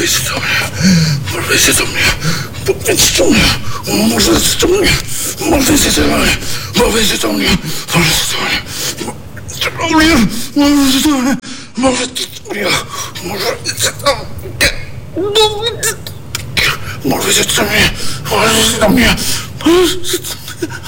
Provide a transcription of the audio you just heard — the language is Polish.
Powiedz do mnie. Powiedz do mnie. Powiedz do mnie. Może do mnie. Powiedz do mnie. Powiedz do mnie. Powiedz do mnie. Powiedz do mnie. Powiedz do mnie. Może do mnie. Może do mnie. Powiedz do mnie. Powiedz do mnie.